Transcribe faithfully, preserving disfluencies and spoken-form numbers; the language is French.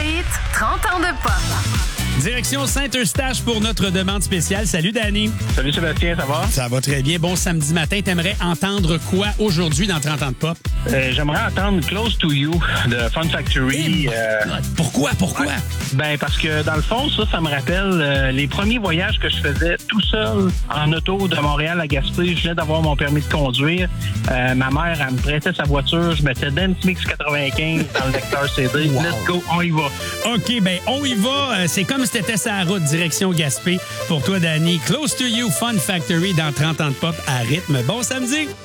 Hit, trente ans de pop. Direction Saint-Eustache pour notre demande spéciale. Salut, Danny. Salut Sébastien, ça va? Ça va très bien. Bon samedi matin. T'aimerais entendre quoi aujourd'hui dans trente ans de pop? Euh, j'aimerais entendre Close to You de Fun Factory. Euh... Pourquoi? Pourquoi? Ouais. Ben, parce que dans le fond, ça, ça me rappelle euh, les premiers voyages que je faisais tout seul en auto de Montréal à Gaspé. Je venais d'avoir mon permis de conduire. Euh, ma mère, elle me prêtait sa voiture. Je mettais Dance Mix quatre-vingt-quinze dans le lecteur C D. Wow. Let's go, on y va. OK, ben, on y va. C'est comme si t'étais sur la route, direction Gaspé. Pour toi, Danny, Close to You, Fun Factory dans trente ans de pop à rythme. Bon samedi!